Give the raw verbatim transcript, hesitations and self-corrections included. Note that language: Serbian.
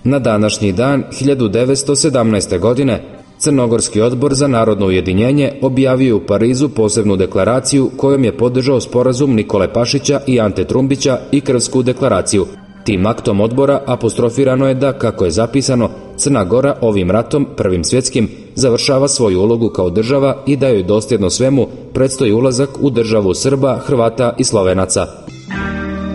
Na današnji dan hiljadu devetsto sedamnaeste. godine Crnogorski odbor za narodno ujedinjenje objavio je u Parizu posebnu deklaraciju kojom je podržao sporazum Nikole Pašića i Ante Trumbića i Krvsku deklaraciju. Tim aktom odbora apostrofirano je da, kako je zapisano, Crna Gora ovim ratom, prvim svjetskim, završava svoju ulogu kao država i da joj dosljedno svemu predstoji ulazak u državu Srba, Hrvata i Slovenaca.